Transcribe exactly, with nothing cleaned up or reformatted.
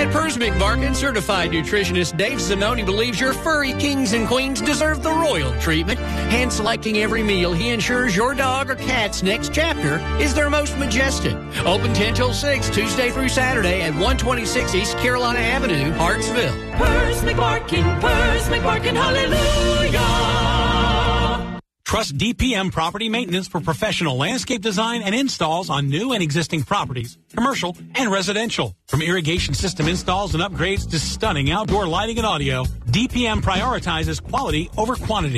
Pers McBarkin certified nutritionist Dave Zanoni believes your furry kings and queens deserve the royal treatment. Hand selecting every meal, he ensures your dog or cat's next chapter is their most majestic. Open ten till six, Tuesday through Saturday at one twenty-six East Carolina Avenue, Hartsville. Pers McBarkin, Pers McBarkin, hallelujah. Trust D P M Property Maintenance for professional landscape design and installs on new and existing properties, commercial and residential. From irrigation system installs and upgrades to stunning outdoor lighting and audio, D P M prioritizes quality over quantity.